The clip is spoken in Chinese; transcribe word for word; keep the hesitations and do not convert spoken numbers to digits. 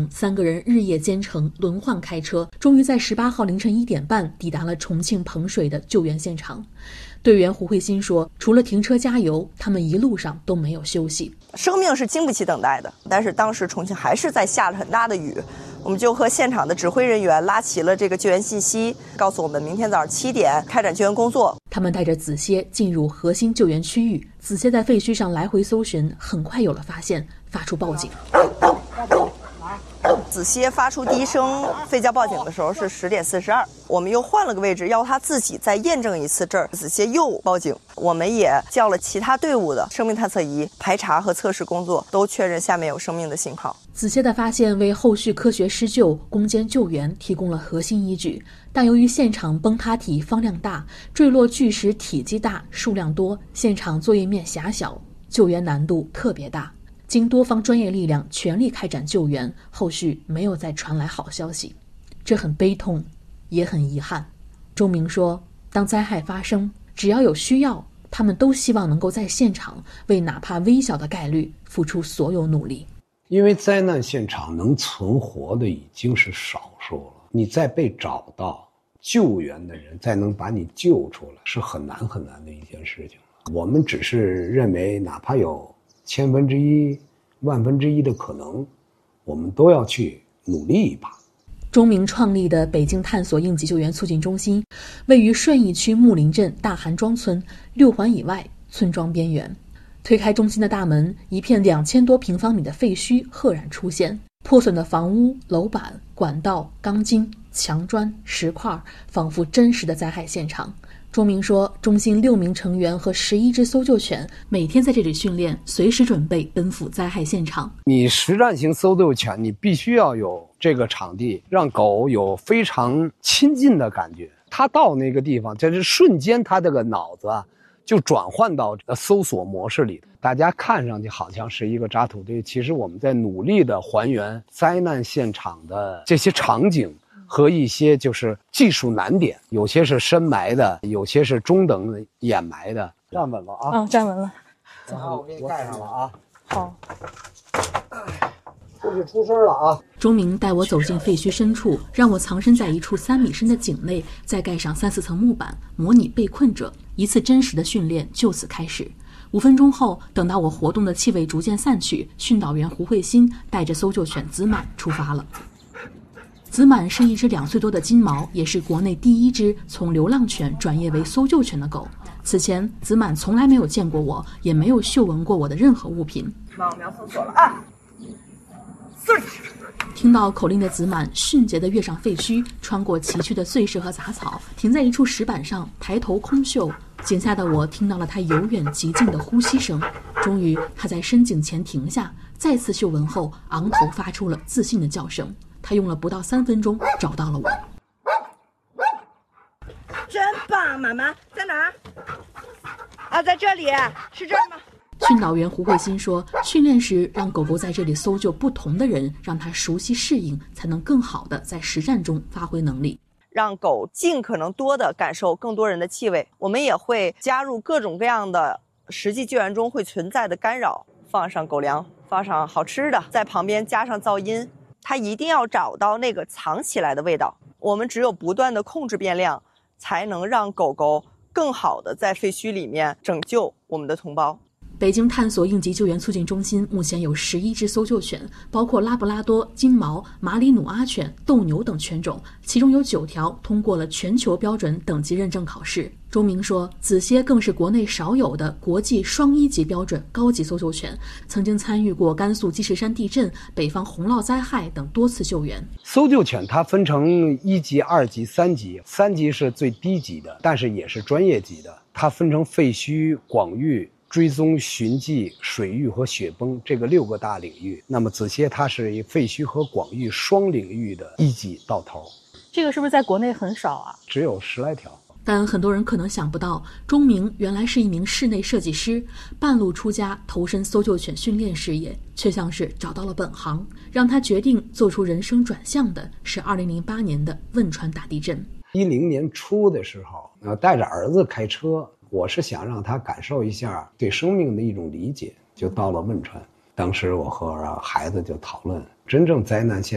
三个人日夜兼程，轮换开车，终于在十八号凌晨一点半抵达了重庆彭水的救援现场。队员胡慧欣说，除了停车加油，他们一路上都没有休息。 生命是经不起等待的，但是当时重庆还是在下着很大的雨，我们就和现场的指挥人员拉齐了这个救援信息，告诉我们明天早上七点开展救援工作。 他们带着子歇进入核心救援区域，子歇在废墟上来回搜寻，很快有了发现，发出报警。 子歇发出第一声吠叫报警的时候是十点四十二，我们又换了个位置，要他自己再验证一次这儿。子歇又报警，我们也叫了其他队伍的生命探测仪排查和测试工作，都确认下面有生命的信号。 子歇的发现为后续科学施救、攻坚救援提供了核心依据，但由于现场崩塌体方量大，坠落巨石体积大、数量多，现场作业面狭小，救援难度特别大。经多方专业力量全力开展救援，后续没有再传来好消息，这很悲痛，也很遗憾。钟明说，当灾害发生，只要有需要，他们都希望能够在现场为哪怕微小的概率付出所有努力。 因为灾难现场能存活的已经是少数了，你再被找到救援的人再能把你救出来，是很难很难的一件事情。我们只是认为哪怕有千分之一、万分之一的可能，我们都要去努力一把。 钟明创立的北京探索应急救援促进中心，位于顺义区木林镇大韩庄村六环以外村庄边缘。推开中心的大门，一片两千多平方米的废墟赫然出现，破损的房屋、楼板、管道、钢筋、墙砖、石块，仿佛真实的灾害现场。钟明说，中心六名成员和十一只搜救犬每天在这里训练，随时准备奔赴灾害现场。 你实战型搜救犬，你必须要有这个场地，让狗有非常亲近的感觉。它到那个地方，就是瞬间，它这个脑子啊就转换到搜索模式里。大家看上去好像是一个渣土堆，其实我们在努力的还原灾难现场的这些场景。和一些就是技术难点，有些是深埋的，有些是中等掩埋的。站稳了啊！ 嗯，站稳了。 然后我给你盖上了啊。 好。 出去出声了啊！ 钟明带我走进废墟深处，让我藏身在一处三米深的井内，再盖上三四层木板，模拟被困者。一次真实的训练就此开始。五分钟后，等到我活动的气味逐渐散去，训导员胡慧欣带着搜救犬子满出发了。子满是一只两岁多的金毛，也是国内第一只从流浪犬转业为搜救犬的狗。此前，子满从来没有见过我，也没有嗅闻过我的任何物品。 那我们要搜索了啊！ 听到口令的子满迅捷地跃上废墟，穿过崎岖的碎石和杂草，停在一处石板上，抬头空嗅。井下的我听到了他由远及近的呼吸声。终于，他在深井前停下，再次嗅闻后，昂头发出了自信的叫声。他用了不到三分钟找到了我。 真棒，妈妈在哪儿？啊，在这里，是这儿吗？ 训导员胡慧欣说，训练时让狗狗在这里搜救不同的人，让它熟悉适应，才能更好的在实战中发挥能力。 让狗尽可能多的感受更多人的气味。我们也会加入各种各样的实际救援中会存在的干扰，放上狗粮，放上好吃的，在旁边加上噪音。它一定要找到那个藏起来的味道。我们只有不断的控制变量，才能让狗狗更好的在废墟里面拯救我们的同胞。 北京探索应急救援促进中心目前有十一只搜救犬，包括拉布拉多、金毛、马里努阿犬、斗牛等犬种，其中有九条通过了全球标准等级认证考试。钟明说，子歇更是国内少有的国际双一级标准高级搜救犬，曾经参与过甘肃积石山地震、北方洪涝灾害等多次救援。 搜救犬它分成一级、二级、三级，三级是最低级的，但是也是专业级的。它分成废墟、广域、追踪、寻迹、水域和雪崩这个六个大领域。那么子歇它是以废墟和广域双领域的一级到头。 这个是不是在国内很少啊？ 只有十来条。 但很多人可能想不到，钟明原来是一名室内设计师，半路出家投身搜救犬训练事业，却像是找到了本行。让他决定做出人生转向的是二零零八年的汶川大地震。 一零年初的时候，呃，带着儿子开车，我是想让他感受一下对生命的一种理解，就到了汶川。当时我和孩子就讨论，真正灾难现